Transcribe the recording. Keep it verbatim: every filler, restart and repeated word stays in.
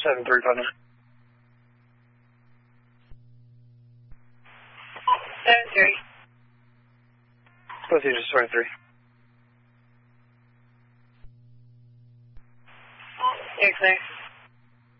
seven three five nine. seven three. Both ages twenty-three. You're clear.